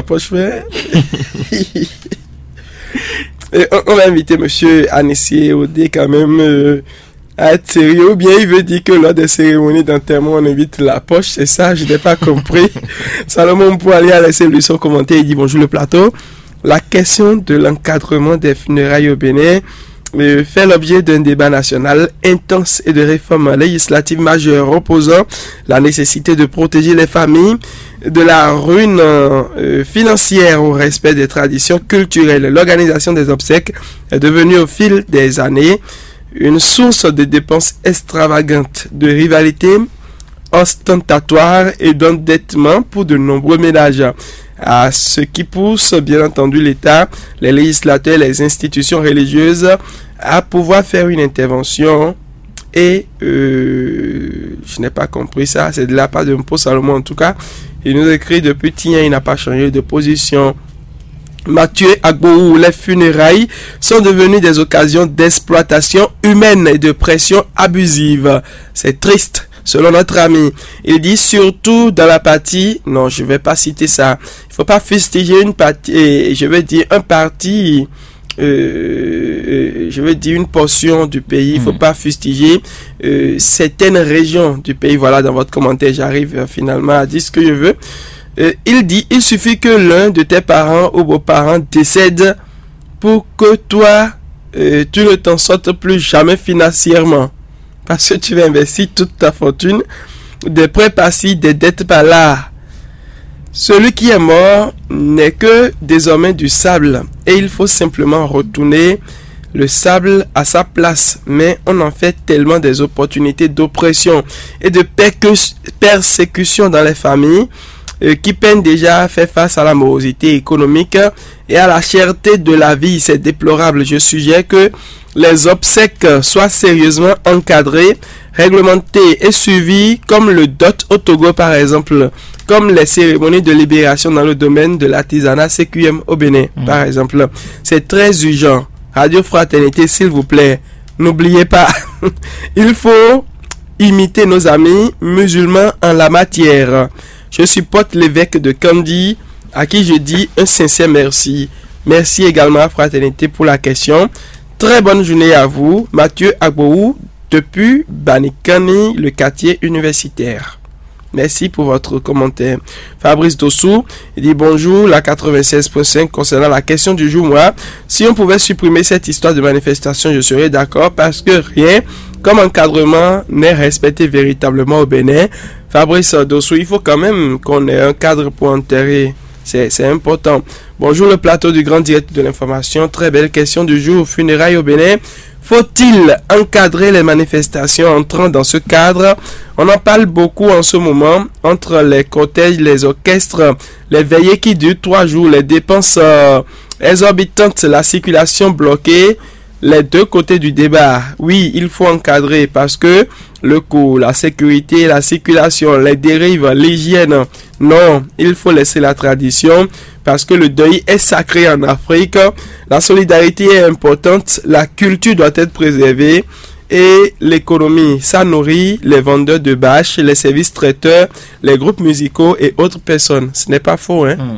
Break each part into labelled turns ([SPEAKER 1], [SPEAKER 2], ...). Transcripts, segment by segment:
[SPEAKER 1] poche, mais... on va inviter monsieur Anessier Odé quand même à être sérieux. Ou bien il veut dire que lors des cérémonies d'enterrement, on invite la poche. C'est ça, je n'ai pas compris. Salomon Pouali a laissé lui son commentaire. Il dit bonjour le plateau. La question de l'encadrement des funérailles au Bénin fait l'objet d'un débat national intense et de réformes législatives majeures opposant la nécessité de protéger les familles de la ruine financière au respect des traditions culturelles. L'organisation des obsèques est devenue au fil des années une source de dépenses extravagantes, de rivalité ostentatoire et d'endettement pour de nombreux ménages. À ce qui pousse bien entendu l'État, les législateurs, les institutions religieuses à pouvoir faire une intervention et je n'ai pas compris ça, c'est de la part de Mpo Salomon en tout cas. Il nous écrit depuis Tien, il n'a pas changé de position. Mathieu Agboou, les funérailles sont devenues des occasions d'exploitation humaine et de pression abusive. C'est triste. Selon notre ami, il dit surtout dans la partie, non, je vais pas citer ça. Il faut pas fustiger une partie, je vais dire un parti, je vais dire une portion du pays. Il faut pas fustiger certaines régions du pays. Voilà, dans votre commentaire, j'arrive finalement à dire ce que je veux. Il dit, il suffit que l'un de tes parents ou beaux-parents décède pour que toi, tu ne t'en sortes plus jamais financièrement. Parce que tu vas investir toute ta fortune, des prêts par-ci, des dettes par-là. Celui qui est mort n'est que désormais du sable. Et il faut simplement retourner le sable à sa place. Mais on en fait tellement des opportunités d'oppression et de persécution dans les familles qui peinent déjà à faire face à la morosité économique et à la cherté de la vie. C'est déplorable. Je suggère que les obsèques soient sérieusement encadrées, réglementées et suivies comme le dot au Togo par exemple, comme les cérémonies de libération dans le domaine de l'artisanat CQM au Bénin par exemple. C'est très urgent. Radio Fraternité, s'il vous plaît, n'oubliez pas, il faut imiter nos amis musulmans en la matière. Je supporte l'évêque de Kandi, à qui je dis un sincère merci. Merci également à Fraternité pour la question. Très bonne journée à vous, Mathieu Agboou, depuis Banikani, le quartier universitaire. Merci pour votre commentaire. Fabrice Dossou, il dit bonjour, la 96.5 concernant la question du jour. Moi, si on pouvait supprimer cette histoire de manifestation, je serais d'accord parce que rien comme encadrement n'est respecté véritablement au Bénin. Fabrice Dossou, il faut quand même qu'on ait un cadre pour enterrer. C'est important. Bonjour le plateau du grand direct de l'information. Très belle question du jour. Funérailles au Bénin. Faut-il encadrer les manifestations entrant dans ce cadre? On en parle beaucoup en ce moment. Entre les cortèges, les orchestres, les veillées qui durent 3 jours, les dépenses exorbitantes, la circulation bloquée, les deux côtés du débat. Oui, il faut encadrer parce que le coût, la sécurité, la circulation, les dérives, l'hygiène, non, il faut laisser la tradition parce que le deuil est sacré en Afrique. La solidarité est importante, la culture doit être préservée et l'économie, ça nourrit les vendeurs de bâches, les services traiteurs, les groupes musicaux et autres personnes. Ce n'est pas faux, hein?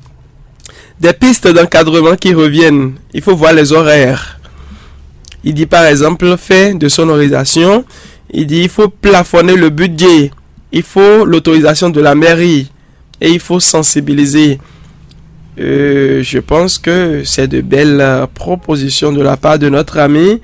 [SPEAKER 1] Des pistes d'encadrement qui reviennent, il faut voir les horaires. Il dit par exemple, fait de sonorisation. Il dit, il faut plafonner le budget. Il faut l'autorisation de la mairie. Et il faut sensibiliser. Je pense que c'est de belles propositions de la part de notre ami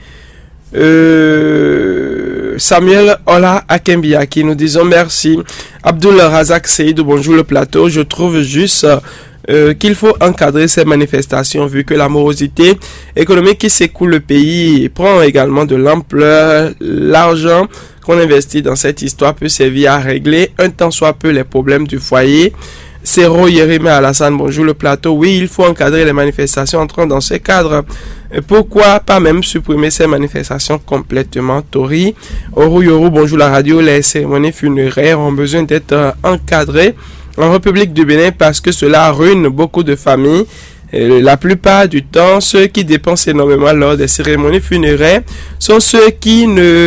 [SPEAKER 1] Samuel Ola Akembia qui nous disons merci. Abdul Razak Seydou, bonjour le plateau. Je trouve juste qu'il faut encadrer ces manifestations vu que la morosité économique qui secoue le pays prend également de l'ampleur. L'argent qu'on investit dans cette histoire peut servir à régler un tant soit peu les problèmes du foyer. Sero Yerime Alassane, bonjour le plateau. Oui, il faut encadrer les manifestations entrant dans ce cadre. Pourquoi pas même supprimer ces manifestations complètement? Tori Oru Yoru, bonjour la radio. Les cérémonies funéraires ont besoin d'être encadrées en République du Bénin parce que cela ruine beaucoup de familles. La plupart du temps, ceux qui dépensent énormément lors des cérémonies funéraires sont ceux qui ne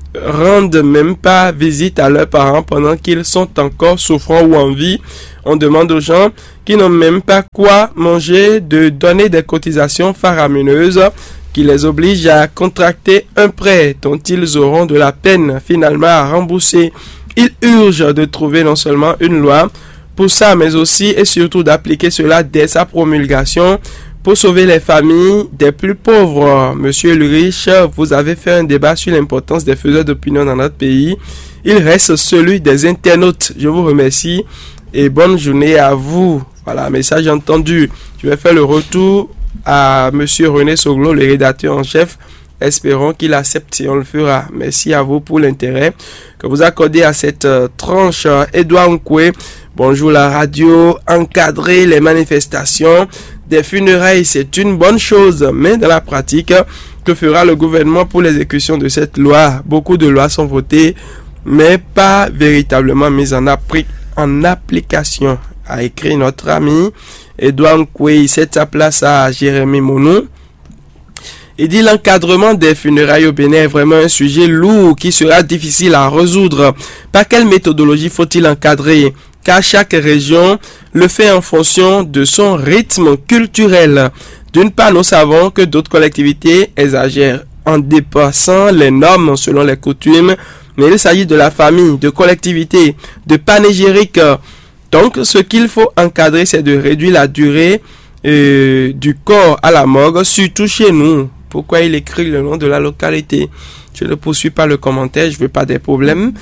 [SPEAKER 1] rendent même pas visite à leurs parents pendant qu'ils sont encore souffrants ou en vie. On demande aux gens qui n'ont même pas quoi manger de donner des cotisations faramineuses qui les obligent à contracter un prêt dont ils auront de la peine finalement à rembourser. Il urge de trouver non seulement une loi pour ça, mais aussi et surtout d'appliquer cela dès sa promulgation pour sauver les familles des plus pauvres. Monsieur le riche, vous avez fait un débat sur l'importance des faiseurs d'opinion dans notre pays. Il reste celui des internautes. Je vous remercie et bonne journée à vous. Voilà, message entendu. Je vais faire le retour à Monsieur René Soglo, le rédacteur en chef. Espérons qu'il accepte et on le fera. Merci à vous pour l'intérêt que vous accordez à cette tranche. Edouard Nkwe, bonjour la radio. Encadrer les manifestations des funérailles, c'est une bonne chose, mais dans la pratique, que fera le gouvernement pour l'exécution de cette loi? Beaucoup de lois sont votées, mais pas véritablement mises en application, a écrit notre ami Edouard Nkwe. Il cède sa place à Jérémy Monou. Il dit l'encadrement des funérailles au Bénin est vraiment un sujet lourd qui sera difficile à résoudre. Par quelle méthodologie faut-il encadrer? Car chaque région le fait en fonction de son rythme culturel. D'une part, nous savons que d'autres collectivités exagèrent en dépassant les normes selon les coutumes, mais il s'agit de la famille, de collectivités, de panégyrique. Donc, ce qu'il faut encadrer, c'est de réduire la durée du corps à la morgue, surtout chez nous. Pourquoi il écrit le nom de la localité? Je ne poursuis pas le commentaire, je veux pas des problèmes.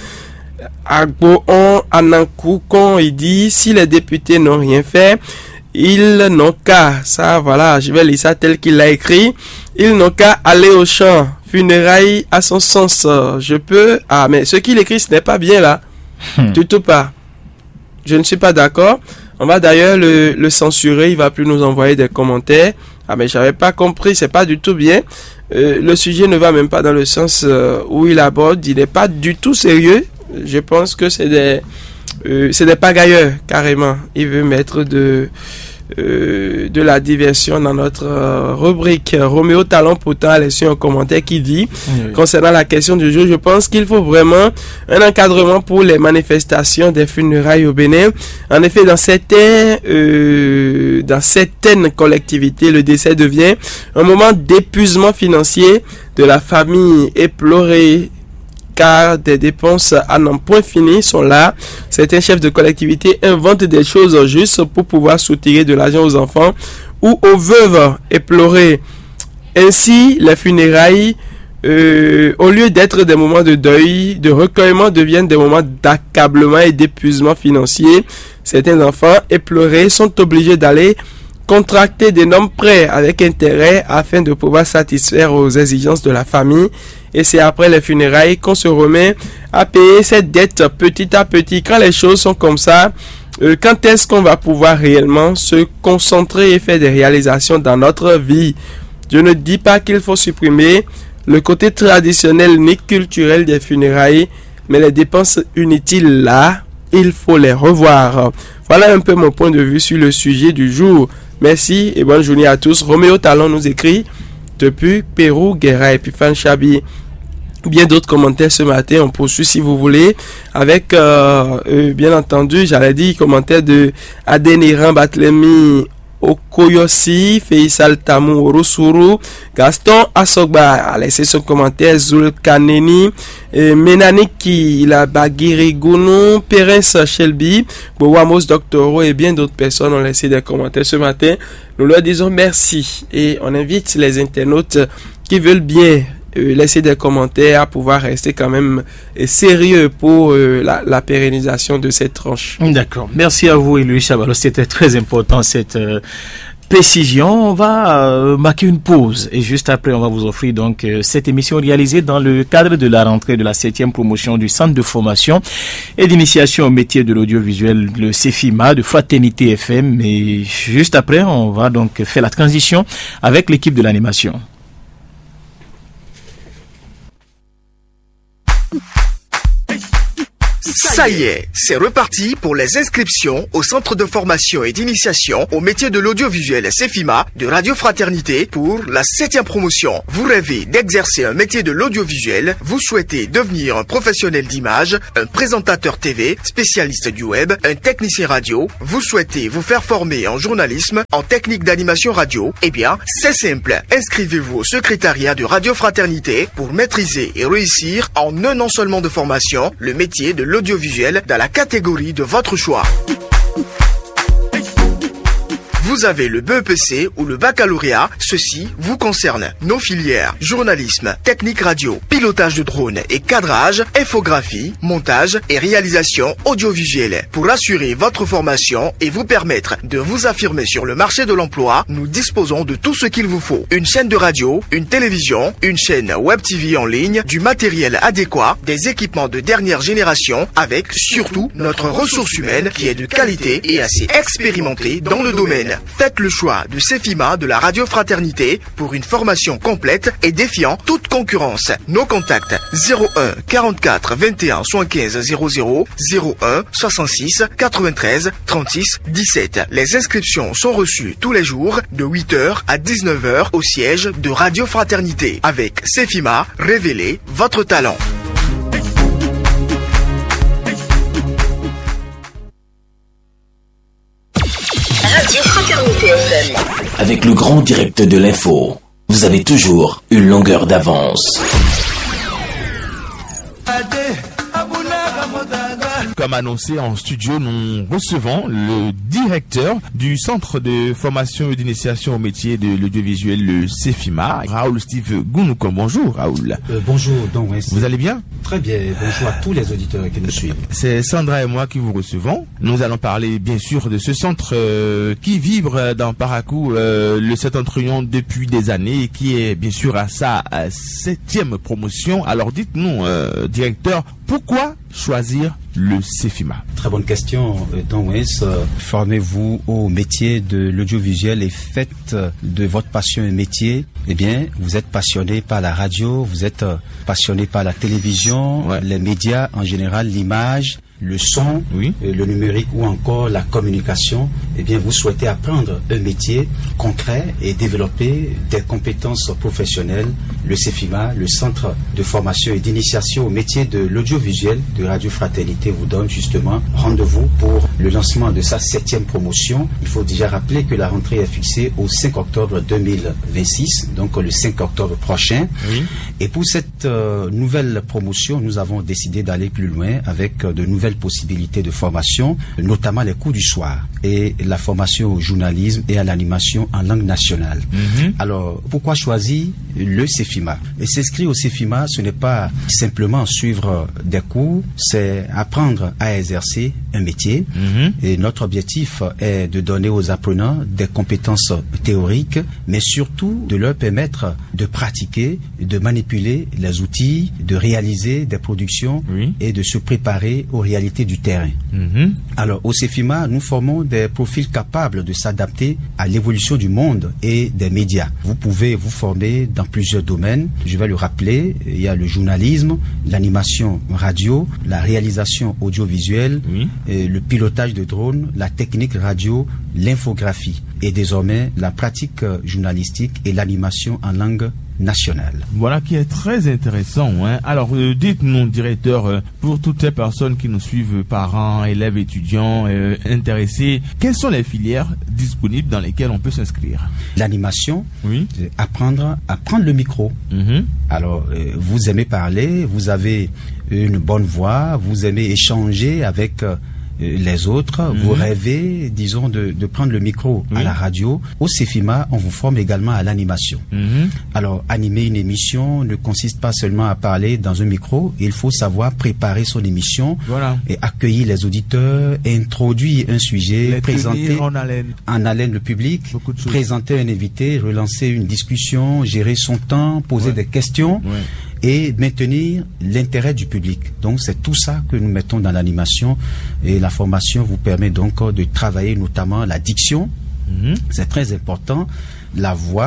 [SPEAKER 1] Agboon Anankoukon, il dit, si les députés n'ont rien fait, ils n'ont qu'à, ça voilà, je vais lire ça tel qu'il l'a écrit, ils n'ont qu'à aller au champ, funérailles à son sens, je peux, mais ce qu'il écrit, ce n'est pas bien là, du tout pas, je ne suis pas d'accord, on va d'ailleurs le censurer, il va plus nous envoyer des commentaires, mais j'avais pas compris, c'est pas du tout bien, le sujet ne va même pas dans le sens où il aborde, il n'est pas du tout sérieux. Je pense que c'est des pagailleurs, carrément. Il veut mettre de la diversion dans notre rubrique. Roméo Talon pourtant a laissé un commentaire qui dit, concernant la question du jour, je pense qu'il faut vraiment un encadrement pour les manifestations des funérailles au Bénin. En effet, dans certaines collectivités, le décès devient un moment d'épuisement financier de la famille éplorée, car des dépenses à n'en point fini sont là. Certains chefs de collectivité inventent des choses juste pour pouvoir soutirer de l'argent aux enfants ou aux veuves éplorées. Ainsi, les funérailles, au lieu d'être des moments de deuil, de recueillement, deviennent des moments d'accablement et d'épuisement financier. Certains enfants éplorés sont obligés d'aller contracter d'énormes prêts avec intérêt afin de pouvoir satisfaire aux exigences de la famille. Et c'est après les funérailles qu'on se remet à payer cette dette petit à petit. Quand les choses sont comme ça, quand est-ce qu'on va pouvoir réellement se concentrer et faire des réalisations dans notre vie? Je ne dis pas qu'il faut supprimer le côté traditionnel ni culturel des funérailles, mais les dépenses inutiles là, il faut les revoir. Voilà un peu mon point de vue sur le sujet du jour. Merci et bonne journée à tous. Roméo Talon nous écrit depuis Pérou, Guerra et Pifan Chabi. Bien d'autres commentaires ce matin, on poursuit si vous voulez avec bien entendu, j'allais dire commentaire de Adeniran Batlemi Okoyosi, Feisal Tamou Orosuru, Gaston Asogba a laissé son commentaire, Zul Kaneni, Menaniki, la Bagiri Gounou, Perens Shelby, Bowamos Doctoro et bien d'autres personnes ont laissé des commentaires ce matin. Nous leur disons merci et on invite les internautes qui veulent bien laisser des commentaires à pouvoir rester quand même sérieux pour la pérennisation de cette tranche.
[SPEAKER 2] D'accord. Merci à vous, Louis Chabalos. C'était très important cette précision. On va marquer une pause et juste après, on va vous offrir donc cette émission réalisée dans le cadre de la rentrée de la 7e promotion du Centre de formation et d'initiation au métier de l'audiovisuel, le CEFIMA de Fraternité FM. Et juste après, on va donc faire la transition avec l'équipe de l'animation.
[SPEAKER 3] Ça y est, c'est reparti pour les inscriptions au centre de formation et d'initiation au métier de l'audiovisuel CEFIMA de Radio Fraternité pour la 7e promotion. Vous rêvez d'exercer un métier de l'audiovisuel, vous souhaitez devenir un professionnel d'image, un présentateur TV, spécialiste du web, un technicien radio, vous souhaitez vous faire former en journalisme, en technique d'animation radio, eh bien, c'est simple. Inscrivez-vous au secrétariat de Radio Fraternité pour maîtriser et réussir en un an seulement de formation le métier de l'audiovisuel dans la catégorie de votre choix. Vous avez le BEPC ou le baccalauréat, ceci vous concerne. Nos filières, journalisme, technique radio, pilotage de drone et cadrage, infographie, montage et réalisation audiovisuelle. Pour assurer votre formation et vous permettre de vous affirmer sur le marché de l'emploi, nous disposons de tout ce qu'il vous faut. Une chaîne de radio, une télévision, une chaîne web TV en ligne, du matériel adéquat, des équipements de dernière génération, avec surtout notre ressource humaine qui est de qualité et assez expérimentée dans le domaine. Faites le choix de CEFIMA de la Radio Fraternité pour une formation complète et défiant toute concurrence. Nos contacts 01 44 21 75 00 01 66 93 36 17. Les inscriptions sont reçues tous les jours de 8h à 19h au siège de Radio Fraternité. Avec CEFIMA, révélez votre talent.
[SPEAKER 4] Radio Fraternité FM.
[SPEAKER 5] Avec le grand direct de l'info, vous avez toujours une longueur d'avance.
[SPEAKER 6] Comme annoncé en studio, nous recevons le directeur du centre de formation et d'initiation au métier de l'audiovisuel, le CEFIMA, Raoul Steve Gounoukom. Bonjour Raoul.
[SPEAKER 7] Bonjour Don West.
[SPEAKER 6] Vous allez bien?
[SPEAKER 7] Très bien, bonjour à tous les auditeurs qui nous suivent.
[SPEAKER 6] C'est Sandra et moi qui vous recevons. Nous allons parler bien sûr de ce centre qui vibre dans Parakou, le Septentrion depuis des années et qui est bien sûr à sa 7e promotion. Alors dites-nous, directeur, pourquoi choisir le CEFIMA?
[SPEAKER 7] Très bonne question, Don West. Formez-vous au métier de l'audiovisuel et faites de votre passion un métier. Eh bien, vous êtes passionné par la radio, vous êtes passionné par la télévision, les médias en général, l'image, le son, le numérique ou encore la communication. Eh bien, vous souhaitez apprendre un métier concret et développer des compétences professionnelles. Le CEFIMA, le centre de formation et d'initiation au métier de l'audiovisuel de Radio Fraternité, vous donne justement rendez-vous pour le lancement de sa 7e promotion. Il faut déjà rappeler que la rentrée est fixée au 5 octobre 2026, donc le 5 octobre prochain. Et pour cette nouvelle promotion, nous avons décidé d'aller plus loin avec de nouvelles possibilités de formation, notamment les cours du soir et la formation au journalisme et à l'animation en langue nationale. Alors, pourquoi choisir le CEFIMA? Et s'inscrire au CEFIMA, ce n'est pas simplement suivre des cours, c'est apprendre à exercer un métier. Et notre objectif est de donner aux apprenants des compétences théoriques, mais surtout de leur permettre de pratiquer, de manipuler les outils, de réaliser des productions et de se préparer aux réalités du terrain. Alors, au CEFIMA, nous formons des profils capables de s'adapter à l'évolution du monde et des médias. Vous pouvez vous former dans plusieurs domaines. Je vais le rappeler, il y a le journalisme, l'animation radio, la réalisation audiovisuelle, le pilotage de drone, la technique radio, l'infographie et désormais la pratique journalistique et l'animation en langue nationale.
[SPEAKER 6] Voilà qui est très intéressant. Alors, dites-nous, directeur, pour toutes les personnes qui nous suivent, parents, élèves, étudiants, intéressés, quelles sont les filières disponibles dans lesquelles on peut s'inscrire?
[SPEAKER 7] L'animation, apprendre à prendre le micro. Alors, vous aimez parler, vous avez une bonne voix, vous aimez échanger avec les autres, vous rêvez, disons, de prendre le micro à la radio. Au CEFIMA, on vous forme également à l'animation. Alors, animer une émission ne consiste pas seulement à parler dans un micro, il faut savoir préparer son émission et accueillir les auditeurs, introduire un sujet, présenter en haleine le public, présenter un invité, relancer une discussion, gérer son temps, poser des questions. Et maintenir l'intérêt du public. Donc c'est tout ça que nous mettons dans l'animation et la formation vous permet donc de travailler notamment la diction, c'est très important, la voix,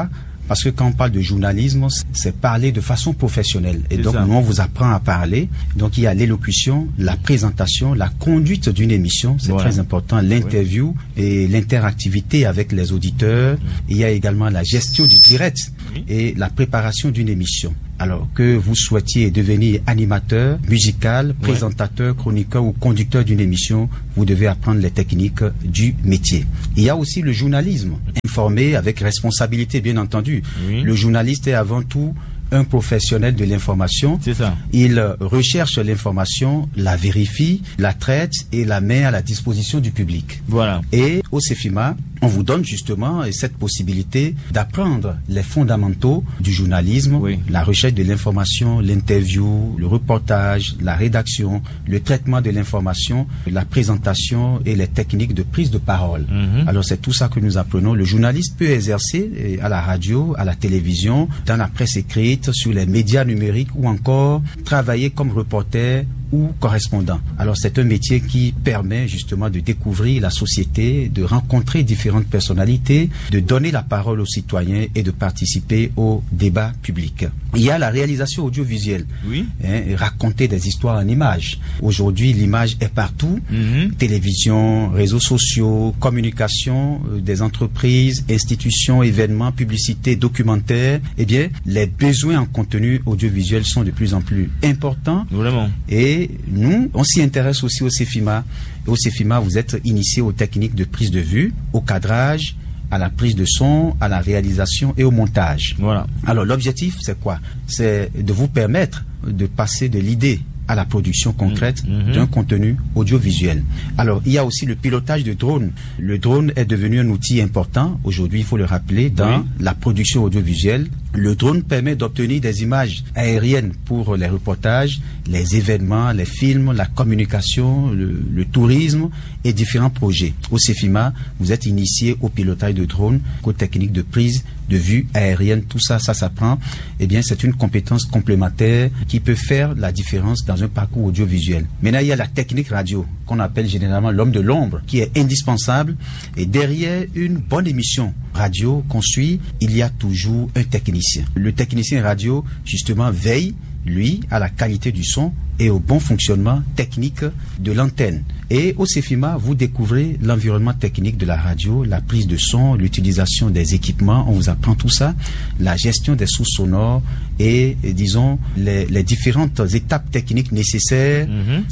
[SPEAKER 7] Parce que quand on parle de journalisme, c'est parler de façon professionnelle. Et donc, nous, on vous apprend à parler. Donc, il y a l'élocution, la présentation, la conduite d'une émission. C'est très important. L'interview et l'interactivité avec les auditeurs. Il y a également la gestion du direct et la préparation d'une émission. Alors que vous souhaitiez devenir animateur, musical, présentateur, chroniqueur ou conducteur d'une émission, vous devez apprendre les techniques du métier. Il y a aussi le journalisme, informé avec responsabilité, bien entendu. Le journaliste est avant tout un professionnel de l'information.
[SPEAKER 6] C'est ça.
[SPEAKER 7] Il recherche l'information, la vérifie, la traite et la met à la disposition du public.
[SPEAKER 6] Voilà.
[SPEAKER 7] Et au CEFIMA, on vous donne justement cette possibilité d'apprendre les fondamentaux du journalisme, la recherche de l'information, l'interview, le reportage, la rédaction, le traitement de l'information, la présentation et les techniques de prise de parole. Alors c'est tout ça que nous apprenons. Le journaliste peut exercer à la radio, à la télévision, dans la presse écrite, sur les médias numériques ou encore travailler comme reporter ou correspondant. Alors c'est un métier qui permet justement de découvrir la société, de rencontrer différentes personnalités, de donner la parole aux citoyens et de participer au débat public. Il y a la réalisation audiovisuelle, raconter des histoires en images. Aujourd'hui, l'image est partout, télévision, réseaux sociaux, communication des entreprises, institutions, événements, publicités, documentaires. Eh bien, les besoins en contenu audiovisuel sont de plus en plus importants.
[SPEAKER 6] Vraiment.
[SPEAKER 7] Et nous, on s'y intéresse aussi au CEFIMA. Au CEFIMA, vous êtes initié aux techniques de prise de vue, au cadrage, à la prise de son, à la réalisation et au montage.
[SPEAKER 6] Voilà.
[SPEAKER 7] Alors l'objectif, c'est quoi? C'est de vous permettre de passer de l'idée à la production concrète d'un contenu audiovisuel. Alors, il y a aussi le pilotage de drone. Le drone est devenu un outil important, aujourd'hui, il faut le rappeler, dans la production audiovisuelle. Le drone permet d'obtenir des images aériennes pour les reportages, les événements, les films, la communication, le tourisme et différents projets. Au CEFIMA, vous êtes initié au pilotage de drone, aux techniques de prise de vue aérienne, tout ça, ça s'apprend. Eh bien, c'est une compétence complémentaire qui peut faire la différence dans un parcours audiovisuel. Maintenant, il y a la technique radio, qu'on appelle généralement l'homme de l'ombre, qui est indispensable. Et derrière une bonne émission radio qu'on suit, il y a toujours un technicien. Le technicien radio, justement, veille, lui, à la qualité du son et au bon fonctionnement technique de l'antenne. Et au CEFIMA, vous découvrez l'environnement technique de la radio, la prise de son, l'utilisation des équipements, on vous apprend tout ça, la gestion des sources sonores et disons, les différentes étapes techniques nécessaires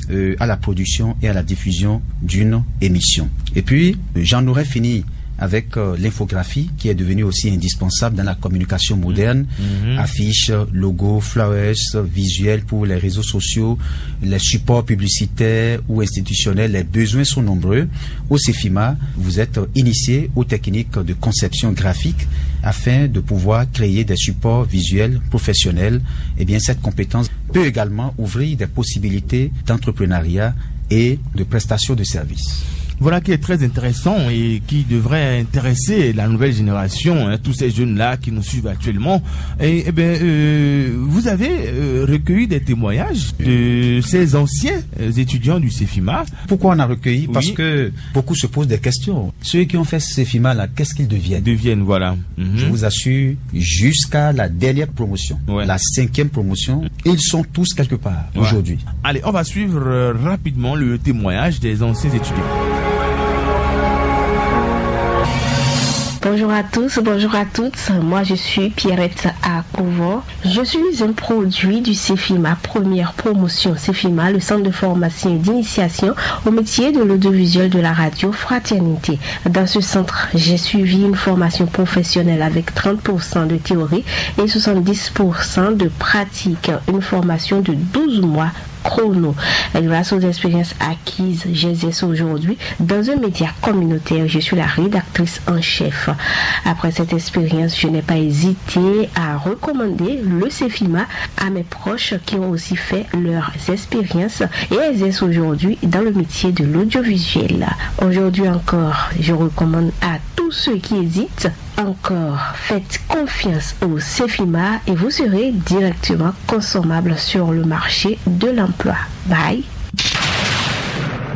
[SPEAKER 7] à la production et à la diffusion d'une émission. Et puis, j'en aurais fini avec l'infographie qui est devenue aussi indispensable dans la communication moderne. Affiches, logos, flyers, visuels pour les réseaux sociaux, les supports publicitaires ou institutionnels, les besoins sont nombreux. Au CEFIMA, vous êtes initié aux techniques de conception graphique afin de pouvoir créer des supports visuels professionnels. Eh bien, cette compétence peut également ouvrir des possibilités d'entrepreneuriat et de prestation de services.
[SPEAKER 6] Voilà qui est très intéressant et qui devrait intéresser la nouvelle génération, tous ces jeunes-là qui nous suivent actuellement. Et vous avez recueilli des témoignages de ces anciens étudiants du CEFIMA.
[SPEAKER 7] Pourquoi on a recueilli? Parce que beaucoup se posent des questions. Ceux qui ont fait ce CEFIMA là, qu'est-ce qu'ils deviennent?
[SPEAKER 6] Voilà.
[SPEAKER 7] Je vous assure, jusqu'à la dernière promotion, la 5e promotion, ils sont tous quelque part aujourd'hui.
[SPEAKER 6] Allez, on va suivre rapidement le témoignage des anciens étudiants.
[SPEAKER 8] Bonjour à tous, bonjour à toutes. Moi, je suis Pierrette Akouvo. Je suis un produit du CEFIMA, première promotion CEFIMA, le centre de formation et d'initiation au métier de l'audiovisuel de la radio Fraternité. Dans ce centre, j'ai suivi une formation professionnelle avec 30% de théorie et 70% de pratique. Une formation de 12 mois chrono. Grâce aux expériences acquises, j'exerce aujourd'hui dans un média communautaire. Je suis la rédactrice en chef. Après cette expérience, je n'ai pas hésité à recommander le CEFIMA à mes proches qui ont aussi fait leurs expériences et exercent aujourd'hui dans le métier de l'audiovisuel. Aujourd'hui encore, je recommande à tous ceux qui hésitent encore, faites confiance au CEFIMA et vous serez directement consommable sur le marché de l'emploi. Bye.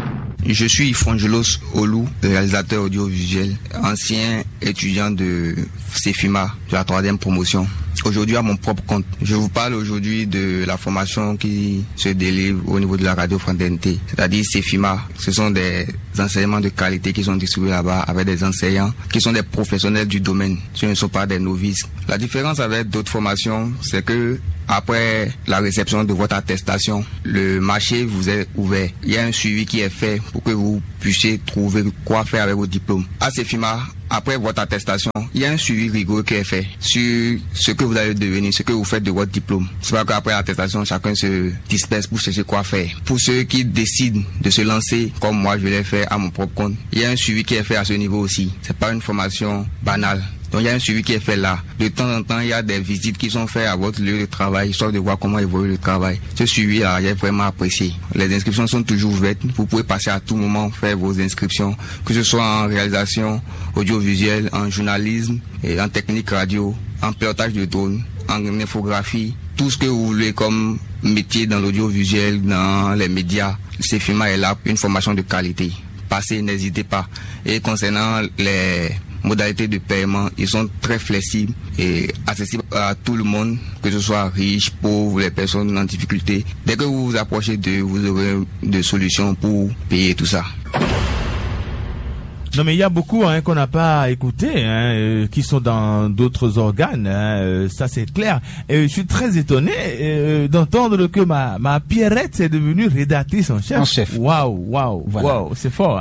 [SPEAKER 9] Je suis Frangelos Olou, réalisateur audiovisuel, ancien étudiant de CEFIMA de la 3e promotion. Aujourd'hui à mon propre compte. Je vous parle aujourd'hui de la formation qui se délivre au niveau de la radio fraternité, c'est-à-dire CEFIMA. Ce sont des enseignements de qualité qui sont distribués là-bas avec des enseignants qui sont des professionnels du domaine. Ce ne sont pas des novices. La différence avec d'autres formations, c'est que après la réception de votre attestation, le marché vous est ouvert. Il y a un suivi qui est fait pour que vous puissiez trouver quoi faire avec vos diplômes. À CEFIMA, après votre attestation, il y a un suivi rigoureux qui est fait sur ce que vous allez devenir, ce que vous faites de votre diplôme. C'est pas qu'après l'attestation, chacun se disperse pour chercher quoi faire. Pour ceux qui décident de se lancer, comme moi je l'ai fait à mon propre compte, il y a un suivi qui est fait à ce niveau aussi. C'est pas une formation banale. Donc il y a un suivi qui est fait là. De temps en temps, il y a des visites qui sont faites à votre lieu de travail, histoire de voir comment évolue le travail. Ce suivi-là, j'ai vraiment apprécié. Les inscriptions sont toujours ouvertes. Vous pouvez passer à tout moment, faire vos inscriptions, que ce soit en réalisation audiovisuelle, en journalisme, et en technique radio, en pilotage de drone, en infographie, tout ce que vous voulez comme métier dans l'audiovisuel, dans les médias. CEFIMA est là, une formation de qualité. Passez, n'hésitez pas. Et concernant les modalités de paiement, ils sont très flexibles et accessibles à tout le monde, que ce soit riche, pauvre, les personnes en difficulté. Dès que vous vous approchez d'eux, vous aurez des solutions pour payer tout ça.
[SPEAKER 6] Non mais il y a beaucoup qu'on n'a pas écouté, qui sont dans d'autres organes, ça c'est clair. Et je suis très étonné d'entendre que ma Pierrette est devenue rédactrice en chef. Waouh, c'est fort.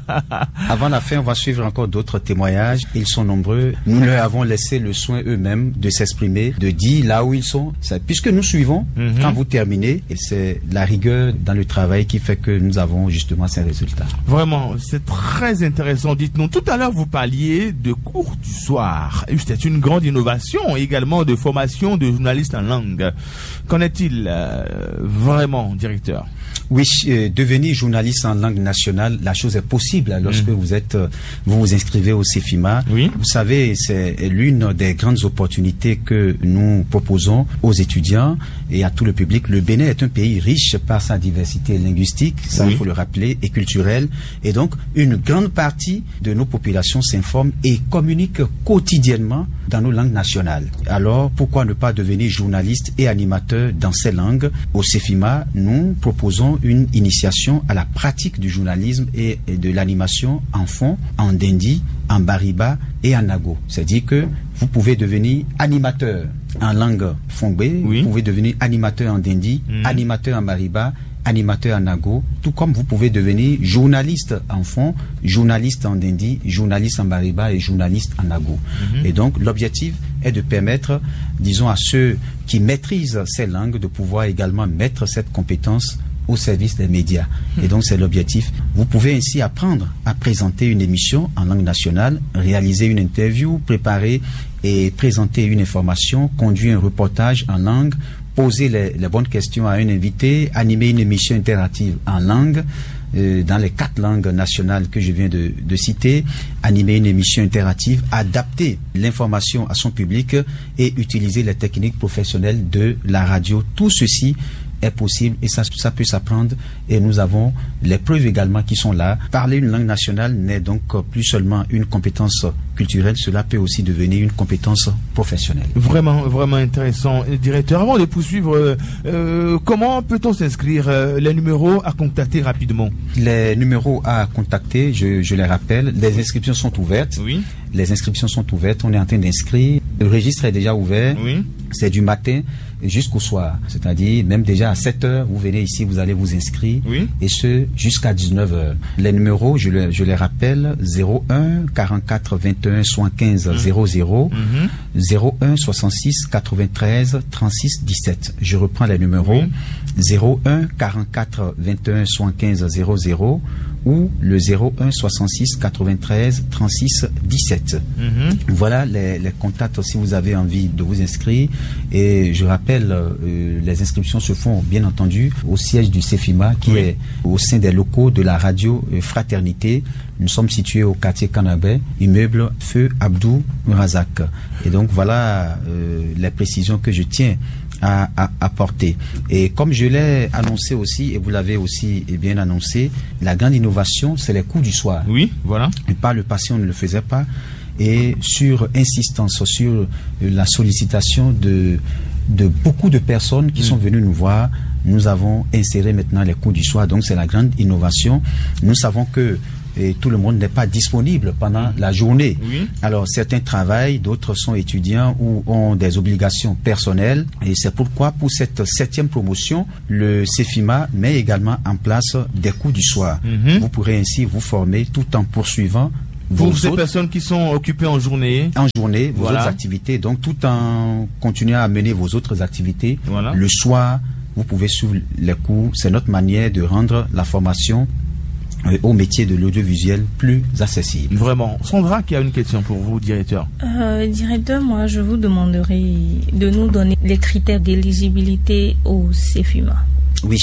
[SPEAKER 7] Avant la fin, on va suivre encore d'autres témoignages. Ils sont nombreux. Nous leur avons laissé le soin eux-mêmes de s'exprimer, de dire là où ils sont. Puisque nous suivons, quand vous terminez, et c'est la rigueur dans le travail qui fait que nous avons justement ces résultats.
[SPEAKER 6] Vraiment, c'est très intéressant. Dites-nous, tout à l'heure vous parliez de cours du soir. C'était une grande innovation, également de formation de journalistes en langue. Qu'en est-il vraiment, directeur?
[SPEAKER 7] Oui, devenir journaliste en langue nationale, la chose est possible lorsque vous vous inscrivez au CEFIMA.
[SPEAKER 6] Oui.
[SPEAKER 7] Vous savez, c'est l'une des grandes opportunités que nous proposons aux étudiants et à tout le public. Le Bénin est un pays riche par sa diversité linguistique, ça il faut le rappeler, et culturelle. Et donc, une grande partie de nos populations s'informent et communiquent quotidiennement dans nos langues nationales. Alors, pourquoi ne pas devenir journaliste et animateur dans ces langues? Au CEFIMA, nous proposons une initiation à la pratique du journalisme et de l'animation en fon, en dindi, en bariba et en nago. C'est-à-dire que vous pouvez devenir animateur en langue fongbe, vous pouvez devenir animateur en dindi, animateur en bariba, animateur en nago, tout comme vous pouvez devenir journaliste en fond, journaliste en dindi, journaliste en bariba et journaliste en nago. Et donc l'objectif est de permettre, disons, à ceux qui maîtrisent ces langues de pouvoir également mettre cette compétence au service des médias. Et donc c'est l'objectif. Vous pouvez ainsi apprendre à présenter une émission en langue nationale, réaliser une interview, préparer et présenter une information, conduire un reportage en langue, poser les bonnes questions à un invité, animer une émission interactive en langue, dans les 4 langues nationales que je viens de citer, animer une émission interactive, adapter l'information à son public et utiliser les techniques professionnelles de la radio. Tout ceci est possible et ça peut s'apprendre et nous avons les preuves également qui sont là. Parler une langue nationale n'est donc plus seulement une compétence culturelle, cela peut aussi devenir une compétence professionnelle.
[SPEAKER 6] Vraiment, vraiment intéressant. Directeur, avant de poursuivre, comment peut-on s'inscrire? Les numéros à contacter rapidement?
[SPEAKER 7] Les numéros à contacter, je les rappelle, les inscriptions sont ouvertes.
[SPEAKER 6] Oui.
[SPEAKER 7] Les inscriptions sont ouvertes, on est en train d'inscrire. Le registre est déjà ouvert.
[SPEAKER 6] Oui.
[SPEAKER 7] C'est du matin jusqu'au soir. C'est-à-dire, même déjà à 7h, vous venez ici, vous allez vous inscrire.
[SPEAKER 6] Oui.
[SPEAKER 7] Et ce, jusqu'à 19h. Les numéros, je les rappelle, 01 44 21 75 00, 01 66 93 36 17. Je reprends les numéros. 01 44 21 75 00 ou le 01 66 93 36 17. Voilà les contacts si vous avez envie de vous inscrire. Et je rappelle, les inscriptions se font bien entendu au siège du CEFIMA qui est au sein des locaux de la radio Fraternité. Nous sommes situés au quartier Kanabé, immeuble Feu Abdou Razak. Et donc voilà les précisions que je tiens à apporter. Et comme je l'ai annoncé aussi, et vous l'avez aussi bien annoncé, la grande innovation, c'est les coups du soir.
[SPEAKER 6] Oui, voilà.
[SPEAKER 7] Et par le passé, on ne le faisait pas. Et sur insistance, sur la sollicitation de beaucoup de personnes qui sont venues nous voir, nous avons inséré maintenant les coups du soir. Donc c'est la grande innovation. Nous savons que tout le monde n'est pas disponible pendant la journée.
[SPEAKER 6] Oui.
[SPEAKER 7] Alors certains travaillent, d'autres sont étudiants ou ont des obligations personnelles. Et c'est pourquoi pour cette 7e promotion, le CEFIMA met également en place des coups du soir. Vous pourrez ainsi vous former tout en poursuivant
[SPEAKER 6] pour ces personnes qui sont occupées en journée,
[SPEAKER 7] vos autres activités, donc tout en continuant à mener vos autres activités, le soir, vous pouvez suivre les cours. C'est notre manière de rendre la formation au métier de l'audiovisuel plus accessible.
[SPEAKER 6] Vraiment. Sandra qui a une question pour vous, directeur.
[SPEAKER 10] Directeur, moi je vous demanderai de nous donner les critères d'éligibilité au CEFIMA.
[SPEAKER 7] Oui.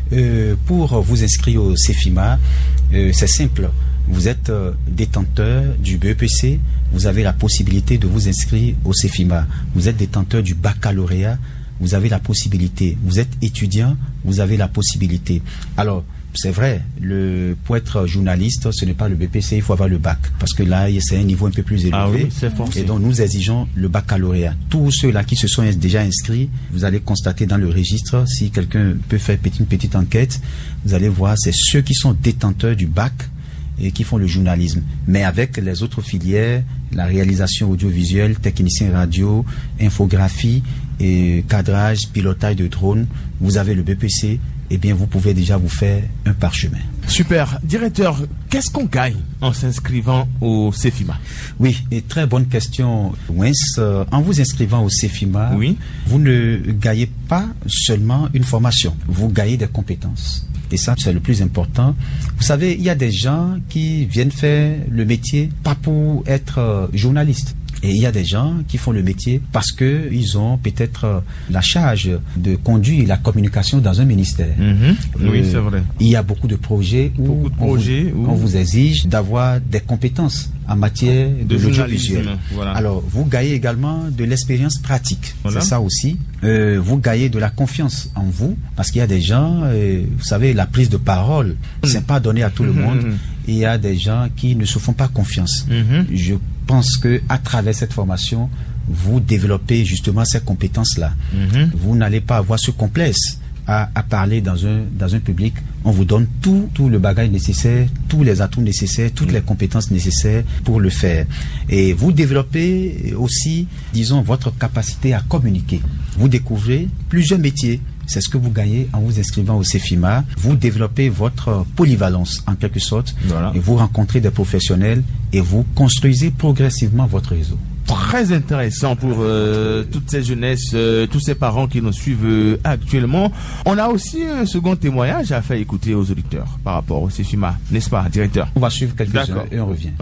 [SPEAKER 7] Pour vous inscrire au CEFIMA, c'est simple. Vous êtes détenteur du BEPC, vous avez la possibilité de vous inscrire au CEFIMA. Vous êtes détenteur du baccalauréat, vous avez la possibilité. Vous êtes étudiant, vous avez la possibilité. Alors, c'est vrai, pour être journaliste, ce n'est pas le BPC, il faut avoir le bac. Parce que là, c'est un niveau un peu plus élevé.
[SPEAKER 6] Ah oui, c'est forcé.
[SPEAKER 7] Et donc, nous exigeons le baccalauréat. Tous ceux-là qui se sont déjà inscrits, vous allez constater dans le registre, si quelqu'un peut faire une petite enquête, vous allez voir, c'est ceux qui sont détenteurs du bac et qui font le journalisme. Mais avec les autres filières, la réalisation audiovisuelle, technicien radio, infographie, et cadrage, pilotage de drone, vous avez le BPC, eh bien vous pouvez déjà vous faire un parchemin.
[SPEAKER 6] Super. Directeur, qu'est-ce qu'on gagne en s'inscrivant au CEFIMA?
[SPEAKER 7] Oui, et très bonne question, Wens. En vous inscrivant au CEFIMA, vous ne gagnez pas seulement une formation, vous gagnez des compétences. Et ça, c'est le plus important. Vous savez, il y a des gens qui viennent faire le métier pas pour être journaliste. Et il y a des gens qui font le métier parce que ils ont peut-être la charge de conduire la communication dans un ministère.
[SPEAKER 6] Oui, c'est vrai.
[SPEAKER 7] Il y a beaucoup de projets où on vous exige d'avoir des compétences en matière de l'audiovisuel.
[SPEAKER 6] Voilà.
[SPEAKER 7] Alors, vous gagnez également de l'expérience pratique. Voilà. C'est ça aussi. Vous gagnez de la confiance en vous parce qu'il y a des gens, vous savez, la prise de parole, c'est pas donné à tout le monde. Il y a des gens qui ne se font pas confiance. Je pense que à travers cette formation, vous développez justement ces compétences-là. Vous n'allez pas avoir ce complexe à parler dans un public. On vous donne tout le bagage nécessaire, tous les atouts nécessaires, toutes les compétences nécessaires pour le faire. Et vous développez aussi, disons, votre capacité à communiquer. Vous découvrez plusieurs métiers. C'est ce que vous gagnez en vous inscrivant au CEFIMA. Vous développez votre polyvalence en quelque sorte. Voilà. Et vous rencontrez des professionnels et vous construisez progressivement votre réseau.
[SPEAKER 6] Très intéressant pour toutes ces jeunesses, tous ces parents qui nous suivent actuellement. On a aussi un second témoignage à faire écouter aux auditeurs par rapport au CEFIMA, n'est-ce pas, directeur?
[SPEAKER 7] On va suivre quelques-uns et on revient.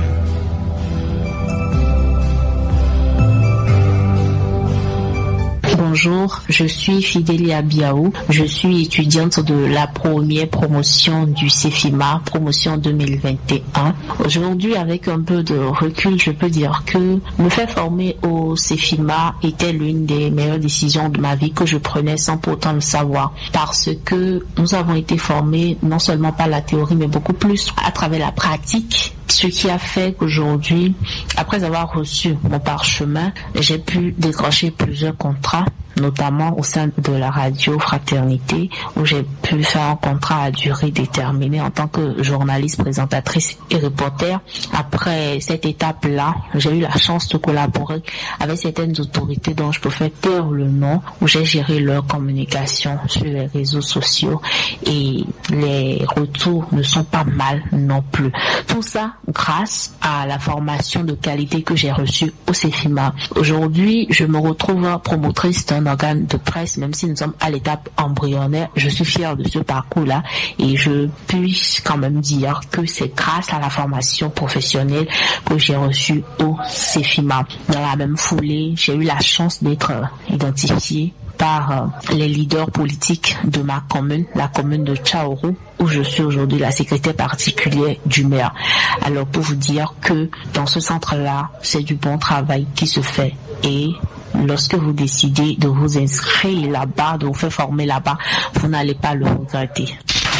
[SPEAKER 8] Bonjour, je suis Fidélia Biaou. Je suis étudiante de la première promotion du CEFIMA, promotion 2021. Aujourd'hui, avec un peu de recul, je peux dire que me faire former au CEFIMA était l'une des meilleures décisions de ma vie que je prenais sans pourtant le savoir. Parce que nous avons été formés non seulement par la théorie, mais beaucoup plus à travers la pratique. Ce qui a fait qu'aujourd'hui, après avoir reçu mon parchemin, j'ai pu décrocher plusieurs contrats, notamment au sein de la radio Fraternité, où j'ai pu faire un contrat à durée déterminée en tant que journaliste, présentatrice et reporter. Après cette étape-là, j'ai eu la chance de collaborer avec certaines autorités dont je peux faire taire le nom, où j'ai géré leur communication sur les réseaux sociaux et les retours ne sont pas mal non plus. Tout ça grâce à la formation de qualité que j'ai reçue au CEFIMA. Aujourd'hui, je me retrouve promotrice d'un organe de presse, même si nous sommes à l'étape embryonnaire. Je suis fière de ce parcours-là et je puis quand même dire que c'est grâce à la formation professionnelle que j'ai reçue au CEFIMA. Dans la même foulée, j'ai eu la chance d'être identifiée par les leaders politiques de ma commune, la commune de Tchaourou, où je suis aujourd'hui la secrétaire particulière du maire. Alors pour vous dire que dans ce centre-là, c'est du bon travail qui se fait et lorsque vous décidez de vous inscrire là-bas, de vous faire former là-bas, vous n'allez pas le regretter.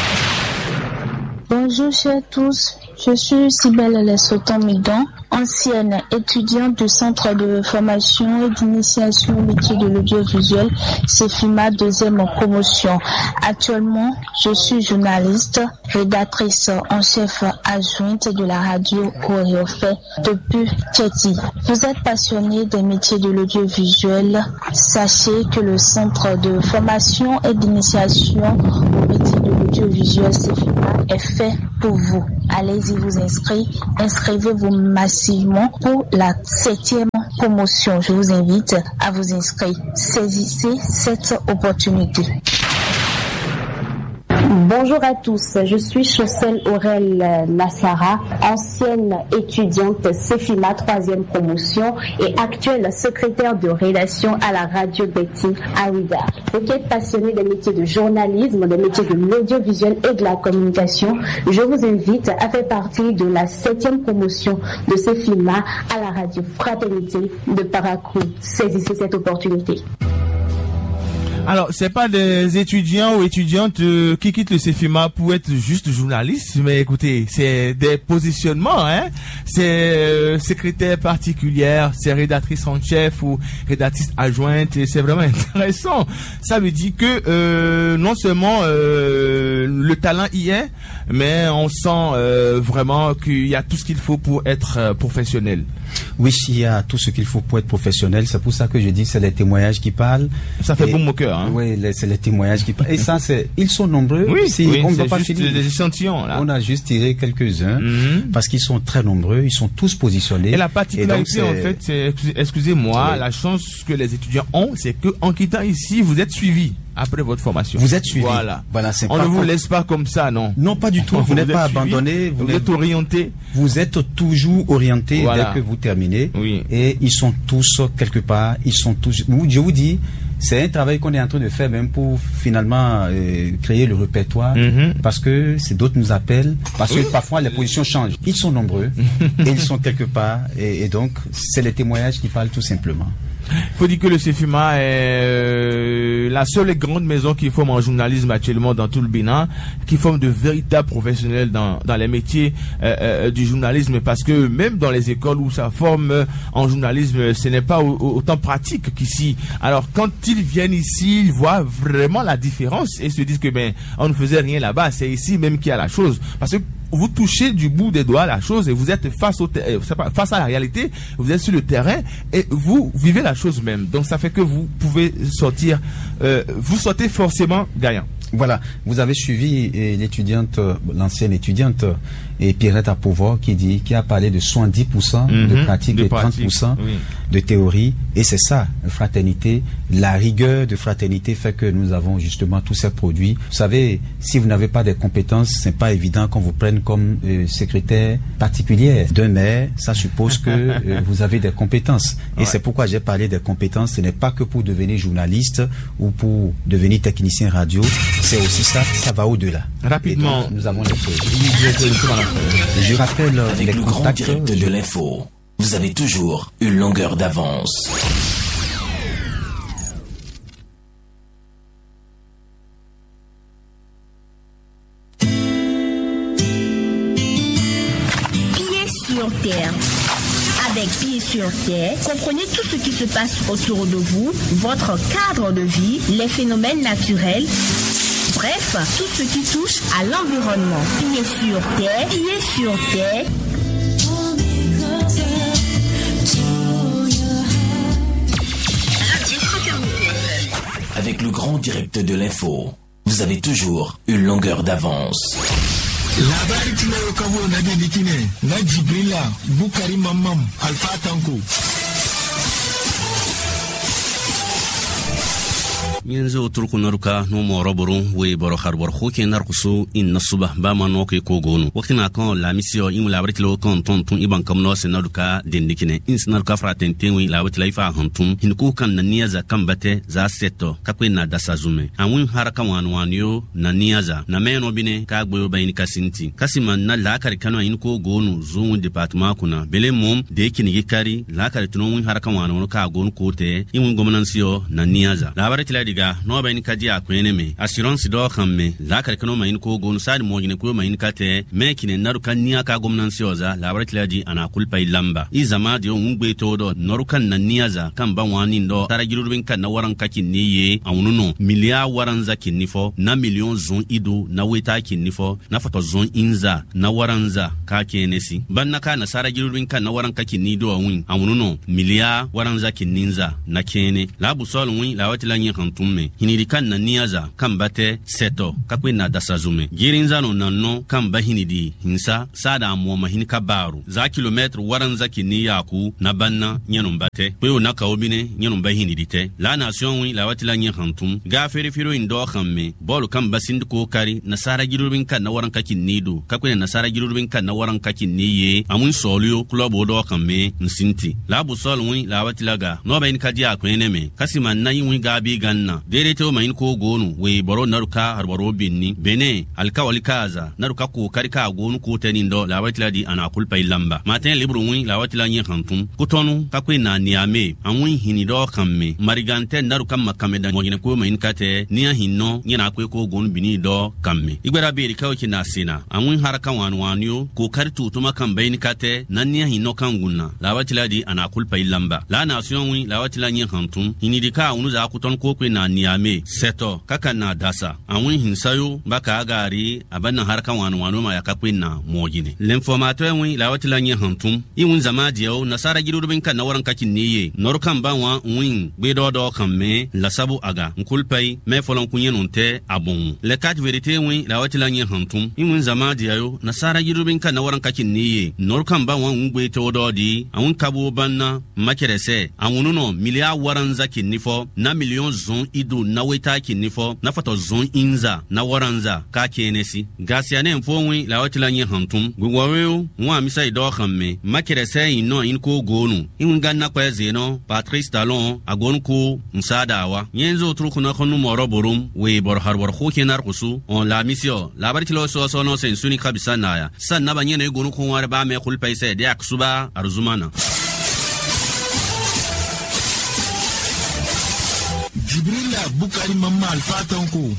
[SPEAKER 11] Bonjour chers tous, je suis Sibelle Lessoton-Midon, ancienne étudiante du Centre de formation et d'initiation au métier de l'audiovisuel, CEFIMA 2e promotion. Actuellement, je suis journaliste, rédactrice en chef adjointe de la radio Oriofait depuis Tchéti. Vous êtes passionné des métiers de l'audiovisuel, sachez que le Centre de formation et d'initiation au métier de l'audiovisuel CEFIMA est fait pour vous. Allez-y vous inscrire, inscrivez-vous massivement pour la 7e promotion. Je vous invite à vous inscrire. Saisissez cette opportunité.
[SPEAKER 12] Bonjour à tous, je suis Chaussel Aurel Nassara, ancienne étudiante CEFIMA 3e promotion et actuelle secrétaire de rédaction à la radio Betty Aouida. Vous qui êtes passionné des métiers de journalisme, des métiers de l'audiovisuel et de la communication, je vous invite à faire partie de la 7e promotion de CEFIMA à la radio Fraternité de Paracou. Saisissez cette opportunité.
[SPEAKER 6] Alors, c'est pas des étudiants ou étudiantes qui quittent le CEFIMA pour être juste journalistes, mais écoutez, c'est des positionnements, hein. C'est secrétaire particulière, c'est rédactrice en chef ou rédactrice adjointe, et c'est vraiment intéressant. Ça veut dire que non seulement le talent y est, mais on sent vraiment qu'il y a tout ce qu'il faut pour être professionnel.
[SPEAKER 7] Oui, il y a tout ce qu'il faut pour être professionnel. C'est pour ça que je dis que c'est les témoignages qui parlent.
[SPEAKER 6] Ça fait bon mon cœur. Hein.
[SPEAKER 7] Oui, c'est les témoignages qui parlent. Et ça, ils sont nombreux.
[SPEAKER 6] Oui,
[SPEAKER 7] on
[SPEAKER 6] c'est
[SPEAKER 7] va pas
[SPEAKER 6] juste
[SPEAKER 7] finir.
[SPEAKER 6] des échantillons. Là.
[SPEAKER 7] On a juste tiré quelques-uns parce qu'ils sont très nombreux. Ils sont tous positionnés.
[SPEAKER 6] Et la particularité, en fait, c'est, excusez-moi, la chance que les étudiants ont, c'est que en quittant ici, vous êtes suivis. Après votre formation.
[SPEAKER 7] Vous êtes suivi.
[SPEAKER 6] Voilà.
[SPEAKER 7] C'est
[SPEAKER 6] on ne vous laisse pas comme ça, non.
[SPEAKER 7] Non, pas du tout. Vous n'êtes pas abandonné.
[SPEAKER 6] Vous êtes orienté.
[SPEAKER 7] Vous êtes toujours orienté dès que vous terminez.
[SPEAKER 6] Oui.
[SPEAKER 7] Et ils sont tous quelque part. Ils sont tous. Je vous dis, c'est un travail qu'on est en train de faire même pour finalement créer le répertoire. Parce que d'autres nous appellent. Parce que parfois les positions changent. Ils sont nombreux et ils sont quelque part. Et donc, c'est les témoignages qui parlent tout simplement.
[SPEAKER 6] Il faut dire que le CEFIMA est la seule grande maison qui forme en journalisme actuellement dans tout le Bénin, qui forme de véritables professionnels dans les métiers du journalisme, parce que même dans les écoles où ça forme en journalisme, ce n'est pas autant pratique qu'ici. Alors quand ils viennent ici, ils voient vraiment la différence et se disent que on ne faisait rien là-bas, c'est ici même qu'il y a la chose, parce que vous touchez du bout des doigts la chose et vous êtes face à la réalité, vous êtes sur le terrain et vous vivez la chose même. Donc ça fait que vous pouvez sortir, vous sortez forcément gagnant.
[SPEAKER 7] Voilà, vous avez suivi l'étudiante, l'ancienne étudiante et Pierrette Apovo qui a parlé de 70% de pratique et 30% de théorie. Et c'est ça, fraternité. La rigueur de fraternité fait que nous avons justement tous ces produits. Vous savez, si vous n'avez pas des compétences, c'est pas évident qu'on vous prenne comme secrétaire particulière d'un maire. Ça suppose que vous avez des compétences. Et c'est pourquoi j'ai parlé des compétences. Ce n'est pas que pour devenir journaliste ou pour devenir technicien radio. C'est aussi ça va au-delà.
[SPEAKER 6] Rapidement,
[SPEAKER 7] nous avons les Je rappelle
[SPEAKER 5] avec
[SPEAKER 7] les
[SPEAKER 5] le grand
[SPEAKER 7] contacts
[SPEAKER 5] direct de l'info. Vous avez toujours une longueur d'avance.
[SPEAKER 13] Pieds sur terre. Avec Pieds sur terre, comprenez tout ce qui se passe autour de vous, votre cadre de vie, les phénomènes naturels. Bref, tout ce qui touche à l'environnement. Pieds sur terre, Pieds sur terre.
[SPEAKER 5] Avec le grand direct de l'info, vous avez toujours une longueur d'avance.
[SPEAKER 14] Labari tunayo kawo na dedikine na Jibrila Bukari Mamam Alpha Tanko.
[SPEAKER 15] Yenzo turku naruka no moroboru we boro kharbor khoke narkusu in nasuba ba mano ke kogonu. Waktina kan la mission in la britlo kan tonton iban kamno se naruka dendikine. In naruka fraten wi la britla ifa hantum hinku kan na niaza kambate za seto kakwe na dasazume. Anwin haraka wanwanyo na niaza na meno bine ka gbo bayini kasinti. Kasima na la kar kanwa in ko gonu zun departement kuna bele mom de kinigi kari la kar tunon haraka wanwanyo ka gonu kote in gomnansio na niaza. La britla diga no bayini kaji akwene me assurance do khamme la kar kano mayin ko gonu sadi mojine ko mayin kate me kine naruka niya ka gomnansio za la britla di ana kulpa ilamba izama dio ngbe todo norukan na niaza kan ban wani ndo taragirubin kan na waran kakin niye awununo milia waran zakin nifo na million zon ido na weta kin nifo na fato zon inza na waranza ka kenesi banna ka na saragirubin kan na waran kakin ni do awun awununo milia waran zakin ninza na kene la busol wi la watila nyi kantumme hiniri kan na niaza kan bate seto kakwe na dasazume girinza no nanno kan bahinidi hinsa sada mo mahin kabaru za kilometre waran zakin ni yaku na banna nyenum bate kwe na kaobine nyenum bahinidi te la nation wi la watila nyi kantum ga feri firo indo khamme bolu kan basind ko kari na saragirubin kan na waran kakin nido kakwe na saragirubin kan na waran kakin niye amun solio club odo khamme nsinti la busol wi la watila ga no bayin kadi akwene me kasima na yin wi gabi ganna dere to mayin ko gonu we boro naruka harbaro binni bene alkawali kaza naruka ko kari ka gonu ko tani ndo la watila di ana kulpa ilamba maten libru wi la watila nyi khantum kutonu kakwe na niame anwi hinido khamme marigante naruka makameda mojine ko mayin kate niya hinno nyina kwe ko gonu bini do kamme igbera beri kawo kina sina anwi haraka wanwanyo ko kari tutuma kan bayin kate nan niya hinno kan gunna la watila di ana kulpa ilamba la nation wi la watila nyi khantum hinidika unu za kuton ko kwe na niame seto kaka na dasa anwi hinsayo baka agari abanna haraka wanwano ma yakakwe na mojine l'informateur wi la watila nyi khantum iwun zamadiyo nasara girubin kan na waran kakin niye norkan banwa win gbedo do kamme la sabu aga nkulpai me folon kunyenonte abon le kat verite wi la watila nyi khantum iwun zamadiyo nasara girubin kan na waran kakin niye norkan banwa ngbe to do di awun kabo banna makerese awununo milia waran zakin nifo na million zon ido na weta kin nifo na fato zon inza na waranza ka kenesi gasiane mfo la watila nyi khantum gwaweyo wa misa ido khamme makerese ino in ko gonu in ganna kwa zeno Patrice Talon agon ko msadawa nyenzo truku na khonu moroborum we bor harwar khoke nar kusu on la mission la bartilo so no sen suni kabisa naya sanna banyene gonu ko war ba me khul paise de aksuba arzumana
[SPEAKER 14] Jibrila Boukari Mama Alfatanko.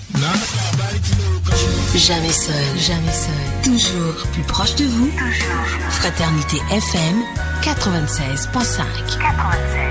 [SPEAKER 16] Jamais seul, toujours plus proche de vous. Fraternité FM 96.5.